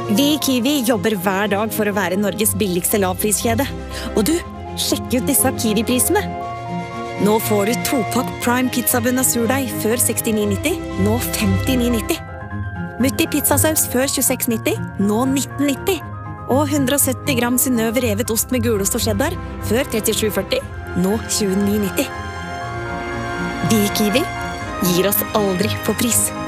Vi i Kiwi jobber hver dag for å være Norges billigste lavpriskjede. Og du, sjekk ut disse Kiwi-prisene. Nå får du 2-pakk Prime pizzabunn av surdeig før 69,90, nå 59,90. Mutti pizzasaus før 26,90, nå 19,90. Og 170 gram Synnøve revet ost med gulost og cheddar før 37,40, nå 29,90. Vi i Kiwi gir oss aldri på pris.